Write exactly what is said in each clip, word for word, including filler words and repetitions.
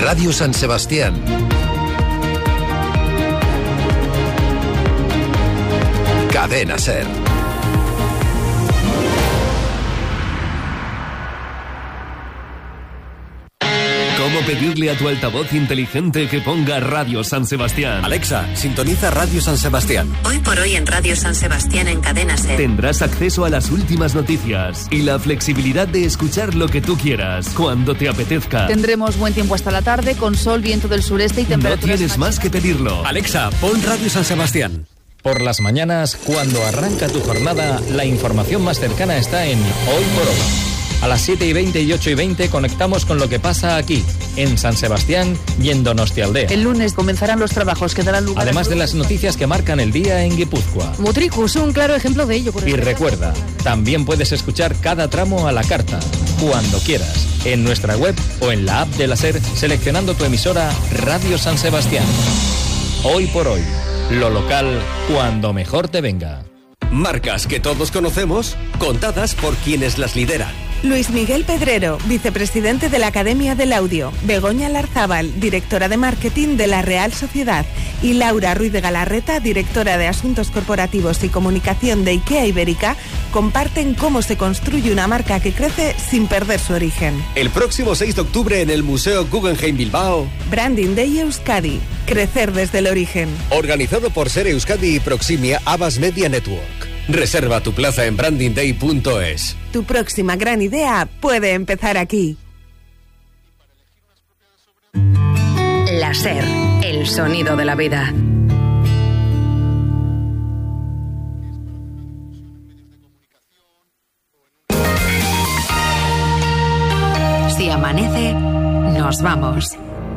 Radio San Sebastián. Cadena SER. ¿Cómo pedirle a tu altavoz inteligente que ponga Radio San Sebastián? Alexa, sintoniza Radio San Sebastián. Hoy por hoy en Radio San Sebastián en Cadena SER. Tendrás acceso a las últimas noticias y la flexibilidad de escuchar lo que tú quieras, cuando te apetezca. Tendremos buen tiempo hasta la tarde, con sol, viento del sureste y temperaturas... No tienes más que pedirlo. Alexa, pon Radio San Sebastián. Por las mañanas, cuando arranca tu jornada, la información más cercana está en Hoy por Hoy. A las siete y veinte y ocho y veinte conectamos con lo que pasa aquí, en San Sebastián y en Donostialdea. El lunes comenzarán los trabajos que darán lugar... Además de las noticias que marcan el día en Guipúzcoa. Mutriku es un claro ejemplo de ello. Y recuerda, también puedes escuchar cada tramo a la carta, cuando quieras, en nuestra web o en la app de la SER, seleccionando tu emisora Radio San Sebastián. Hoy por hoy, lo local cuando mejor te venga. Marcas que todos conocemos, contadas por quienes las lideran. Luis Miguel Pedrero, vicepresidente de la Academia del Audio, Begoña Larzábal, directora de marketing de la Real Sociedad, y Laura Ruiz de Galarreta, directora de Asuntos Corporativos y Comunicación de IKEA Ibérica, comparten cómo se construye una marca que crece sin perder su origen. El próximo seis de octubre en el Museo Guggenheim Bilbao. Branding Day Euskadi, crecer desde el origen. Organizado por SER Euskadi y Proximia Abbas Media Network. Reserva tu plaza en branding day punto es. Tu próxima gran idea puede empezar aquí. La SER, el sonido de la vida. Si amanece, nos vamos.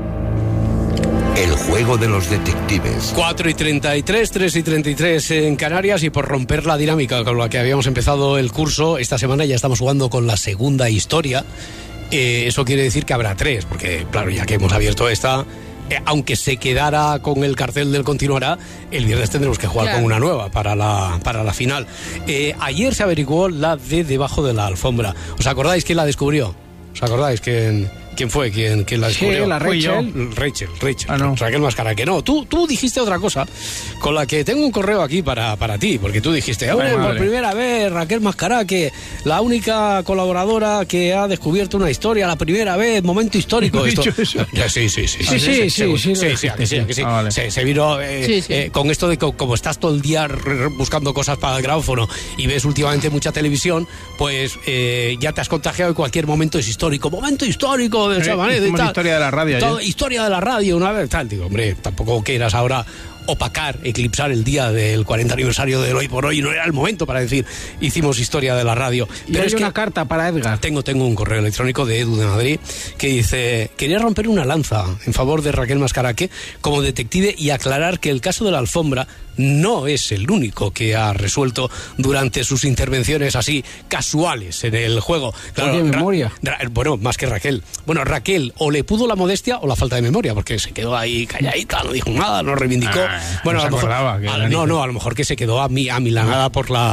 El juego de los detectives. cuatro y treinta y tres, tres y treinta y tres en Canarias, y por romper la dinámica con la que habíamos empezado el curso, esta semana ya estamos jugando con la segunda historia. Eh, eso quiere decir que habrá tres, porque claro, ya que hemos abierto esta, eh, aunque se quedara con el cartel del continuará, el viernes tendremos que jugar, claro, con una nueva para la, para la final. Eh, ayer se averiguó la de debajo de la alfombra. ¿Os acordáis quién la descubrió? ¿Os acordáis quién...? ¿Quién fue? ¿Quién, quién la descubrió? Sí, la Rachel. Rachel, Rachel. Ah, no. Raquel Mascaraque. No, tú, tú dijiste otra cosa con la que tengo un correo aquí para, para ti, porque tú dijiste, ahora por primera vez Raquel Mascaraque, la única colaboradora que ha descubierto una historia, la primera vez, momento histórico. Esto... dicho eso? Ya, sí, sí, sí. Sí, sí, sí. sí, sí, sí, sí, sí, sí, sí. Ah, vale. Se, se vino eh, Sí, sí. eh, con esto de que como estás todo el día buscando cosas para el gráfono y ves últimamente mucha televisión, pues eh, ya te has contagiado y cualquier momento es histórico. Momento histórico de Sí, Sabanet y tal. historia de la radio. Todo, historia de la radio una vez, tal. Digo, hombre, tampoco quieras ahora opacar, eclipsar el día del cuarenta aniversario del Hoy por Hoy. No era el momento para decir, hicimos historia de la radio. Y Pero hay es una que carta para Edgar. Tengo, tengo un correo electrónico de Edu de Madrid que dice: quería romper una lanza en favor de Raquel Mascaraque como detective y aclarar que el caso de la alfombra no es el único que ha resuelto durante sus intervenciones así casuales en el juego. Claro, ¿de memoria? Ra, Ra, bueno, más que Raquel. Bueno, Raquel o le pudo la modestia o la falta de memoria, porque se quedó ahí calladita, no dijo nada, no reivindicó. Ah, bueno, no a lo mejor, acordaba que a, era no, niño. no, a lo mejor que se quedó a mi, amilanada por la,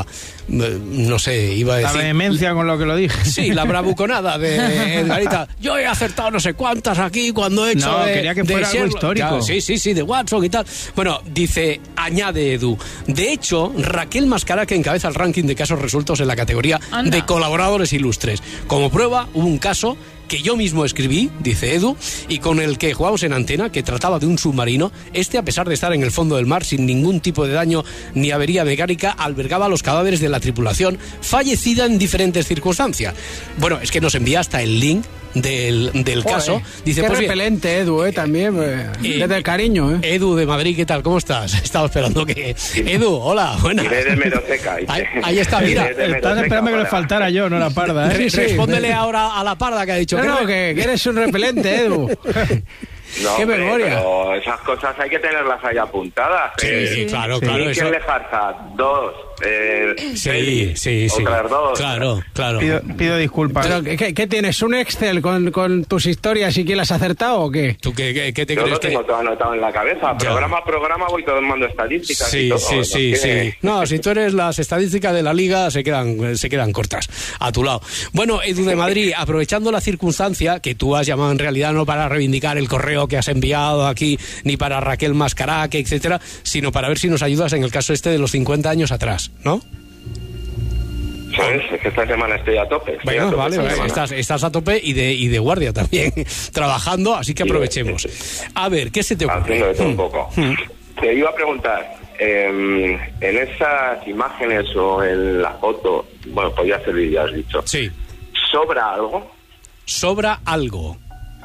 no sé, iba a La decir... vehemencia con lo que lo dije. Sí, la bravuconada de Edgarita. Yo he acertado no sé cuántas aquí cuando he hecho No, de, quería que de fuera algo Sherlock. histórico. Ya, sí, sí, sí, de Watson y tal. Bueno, dice, añade Edu. De hecho, Raquel Mascaraque encabeza el ranking de casos resueltos en la categoría Anda. de colaboradores ilustres. Como prueba, hubo un caso que yo mismo escribí, dice Edu, y con el que jugamos en antena, que trataba de un submarino. Este, a pesar de estar en el fondo del mar sin ningún tipo de daño ni avería mecánica, albergaba los cadáveres de la tripulación, fallecida en diferentes circunstancias. Bueno, es que nos envía hasta el link del, del Joder, caso. Dice, qué pues bien, repelente, Edu, eh, también. Eh, eh, desde el cariño, ¿eh? Edu de Madrid, ¿qué tal? ¿Cómo estás? Estaba esperando que... Edu, hola, buenas. Iré de Meroteca. Ahí, ahí está, mira. Iré de Estás Meroteca esperando que le para- faltara yo, no la parda, ¿eh? Re- Respóndele ahora a la parda que ha dicho. No, ¿qué no, re- que, que eres un repelente, Edu. No, Qué hombre, memoria. pero esas cosas hay que tenerlas ahí apuntadas. Sí, eh. sí, claro, Sí. claro. ¿Y Eso... quién le farsa? Dos. Eh, Sí, Feli, sí, sí. Otras dos. Claro, claro. Pido, pido disculpas. Pero, ¿qué, ¿Qué tienes? ¿Un Excel con, con tus historias y quién las has acertado o qué? ¿Tú qué, qué, qué te Yo crees lo tengo que...? todo anotado en la cabeza. Ya. Programa a programa voy tomando estadísticas y Sí, todo. sí, ¿no? sí, Que- sí. No, si tú eres las estadísticas de la liga, se quedan, se quedan cortas a tu lado. Bueno, Edu de Madrid, aprovechando la circunstancia que tú has llamado en realidad no para reivindicar el correo que has enviado aquí, ni para Raquel Mascaraque, etcétera, sino para ver si nos ayudas en el caso este de los cincuenta años atrás, ¿no? ¿Sabes? Es que esta semana estoy a tope. estoy a Bueno, tope vale, esta vale. semana. Estás, estás a tope y de, y de guardia también, trabajando, así que Sí, aprovechemos. sí, sí. A ver, ¿qué se te ocurre? Haciendo de todo un Hmm. poco. Hmm. Te iba a preguntar, eh, en esas imágenes o en la foto, bueno, podría servir, ya has dicho. Sí. ¿Sobra algo? ¿Sobra algo?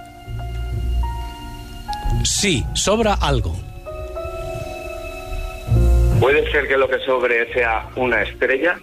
Sí, sobra algo. ¿Puede ser que lo que sobre sea una estrella?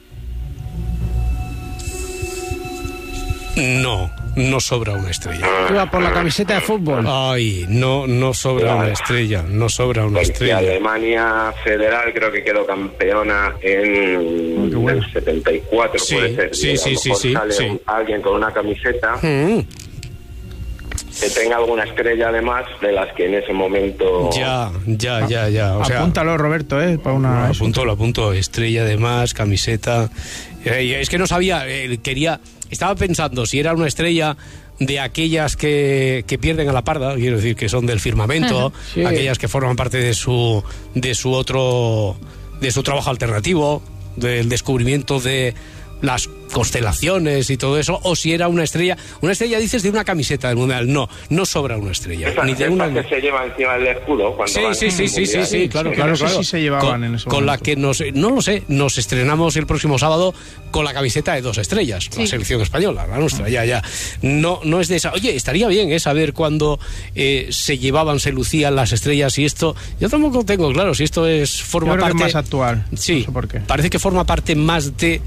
No, no sobra una estrella. Iba por la camiseta de fútbol. Ay, no, no sobra Vale. una estrella, no sobra una Porque estrella. Alemania Federal creo que quedó campeona en qué bueno. el setenta y cuatro, Sí, puede ser. sí, Y a lo sí, sí, mejor sí, sale sí. un- alguien con una camiseta Mm, que tenga alguna estrella además de las que en ese momento... ya, ya, ya, ya. O sea, Apúntalo, Roberto, ¿eh? Para una... lo apunto, lo apunto. Estrella de más, camiseta. Eh, es que no sabía, eh, quería. Estaba pensando si era una estrella de aquellas que, que pierden a la parda, quiero decir, que son del firmamento, Sí. aquellas que forman parte de su de su otro de su trabajo alternativo, del descubrimiento de las constelaciones y todo eso, o si era una estrella. Una estrella, dices, de una camiseta del Mundial. No, no sobra una estrella. Esa, Ni de esa una... que se lleva encima del escudo cuando Sí, van sí, sí, al sí, sí, Mundial. sí, claro, Sí, claro, eso claro. sí se llevaban con, en ese con la momento. que nos, no lo sé, nos estrenamos el próximo sábado con la camiseta de dos estrellas, la Sí. selección española, la nuestra, ya, ya. No, no es de esa. Oye, estaría bien, ¿eh? Saber cuándo eh, se llevaban, se lucían las estrellas y esto. Yo tampoco tengo claro si esto es forma Yo creo que parte. es más actual. Sí, No sé por qué. parece que forma parte más de.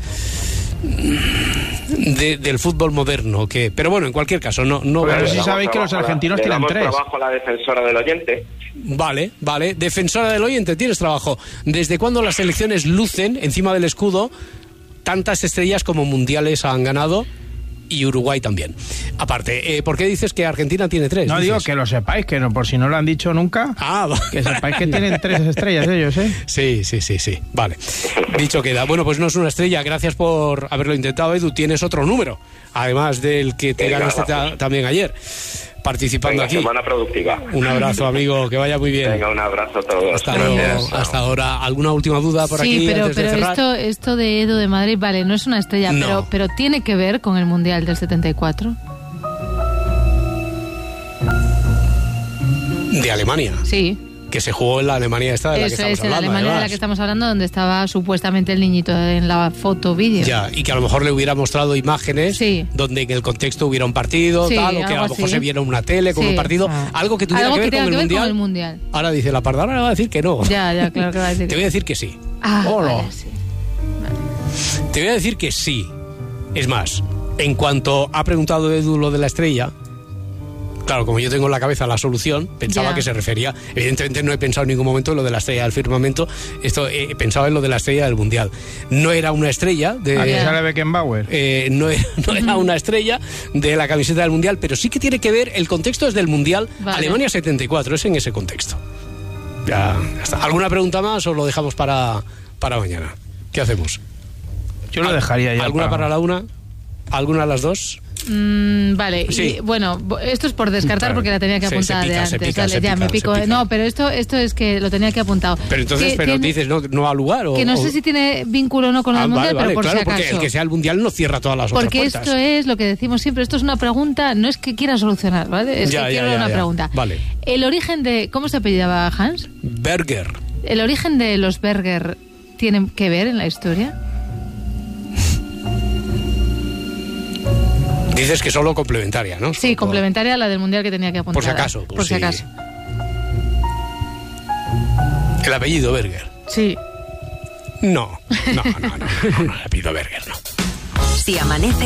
De, del fútbol moderno, que, pero bueno, en cualquier caso, no, no Pero vale. sí Le damos sabéis que los trabajo a la- argentinos le tienen damos tres. trabajo a la defensora del oyente. Vale, vale. Defensora del oyente, tienes trabajo. ¿Desde cuándo las selecciones lucen encima del escudo tantas estrellas como mundiales han ganado? Y Uruguay también. Aparte, eh, ¿por qué dices que Argentina tiene tres? No dices? digo que lo sepáis, que no, por si no lo han dicho nunca, Ah, va. que sepáis que tienen tres estrellas ellos, ¿eh? Sí, sí, sí, sí. Vale. Dicho queda. Bueno, pues no es una estrella. Gracias por haberlo intentado, Edu. Tienes otro número, además del que te Venga, ganaste gracias. ta- también ayer, participando Venga, aquí. semana productiva. Un abrazo, amigo. Que vaya muy bien. Venga, un abrazo a todos. Hasta luego. Gracias. Hasta ahora. ¿Alguna última duda por Sí, aquí pero, antes de pero cerrar? esto, esto de Edu de Madrid, vale, no es una estrella, No. pero, pero tiene que ver con el Mundial del setenta y cuatro. De Alemania, Sí, que se jugó en la Alemania esta de la que eso estamos es, en la hablando. Alemania de la además. que estamos hablando, donde estaba supuestamente el niñito en la foto vídeo. Ya, y que a lo mejor le hubiera mostrado imágenes Sí. donde en el contexto hubiera un partido, Sí, tal, o que a algo lo mejor así. se viera una tele con Sí. un partido, Ah. algo que tuviera Algo que ver, que tenga con, que el ver con mundial. el Mundial. Ahora dice la parda, ahora le va a decir que no. Ya, ya, claro que va a decir Te que voy a decir que sí. Ah, Hola. vale, sí. Te voy a decir que sí. Es más, en cuanto ha preguntado Edu lo de la estrella, claro, como yo tengo en la cabeza la solución, pensaba Ya. que se refería. Evidentemente no he pensado en ningún momento en lo de la estrella del firmamento. Esto he pensado en lo de la estrella del mundial. No era una estrella de. Aquí Ya. sale Beckenbauer. Eh, no, era, no era una estrella de la camiseta del mundial, pero sí que tiene que ver. El contexto es del mundial Vale. Alemania setenta y cuatro, es en ese contexto. Ya, ya está. ¿Alguna pregunta más o lo dejamos para, para mañana? ¿Qué hacemos? Yo lo dejaría ya. ¿Alguna para la una? ¿Alguna a las dos? Mm, vale, Sí. y bueno, bo- esto es por descartar Claro. porque la tenía que Se- apuntar se pica, de se antes. pica, Vale, se ya pica, me pico. se pica. No, pero esto, esto es que lo tenía que apuntado. Pero entonces, Que pero tiene- dices, ¿no, no ha lugar? O, que no o- sé si tiene vínculo o no con el Ah, mundial, vale, vale, pero por claro, si porque acaso. el que sea el mundial no cierra todas las Porque otras puertas. esto es lo que decimos siempre, esto es una pregunta, no es que quiera solucionar, ¿vale? Es Ya, que ya, quiero ya, una ya. pregunta. Vale. El origen de, ¿cómo se apellidaba Hans? Berger. ¿El origen de los Berger tiene que ver en la historia? Dices que solo complementaria, ¿no? Sí, Solo- complementaria a la del mundial que tenía que apuntar. Por si acaso. Por si sí. acaso. El apellido Berger. Sí. No, no, no, no, no, no, el apellido Berger no. Si amanece,